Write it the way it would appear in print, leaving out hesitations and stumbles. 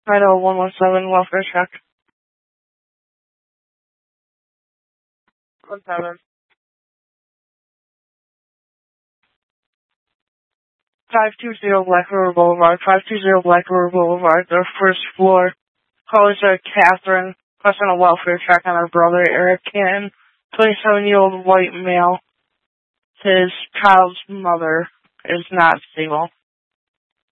Idaho 117, welfare check. 17. 520 Black River Boulevard, 520 Black River Boulevard, their first floor. Callers are Catherine, requesting a welfare check on her brother, Eric Canton, 27-year-old white male. His child's mother is not stable.